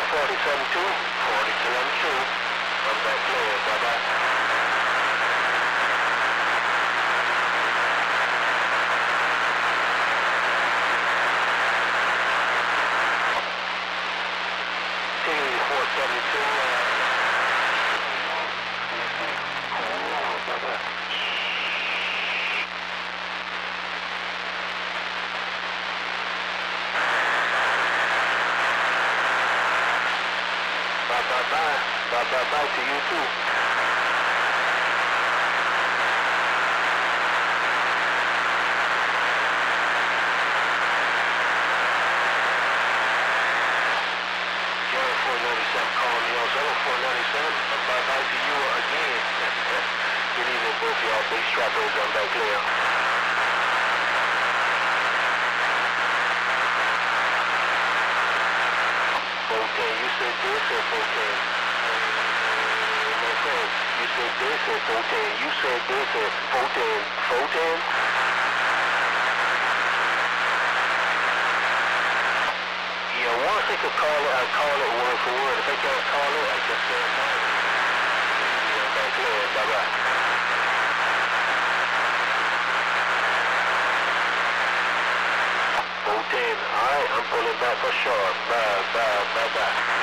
47-2. 47-2. I'm back clear. Bye-bye. T472. Bye-bye. Bye-bye. Bye-bye to you too. Jerry 497 calling me on 0497. Bye-bye to you again. Good evening, both y'all. Big strappers, I'm back clear. You said this or 14? My friend, you said this or 14? You said this or 14? 14? Yeah, once they could call it, I call it word for word. If they can't call it, I just say it. Yeah, back clear. Bye-bye. 14. Alright, I'm pulling back for sure. Bye.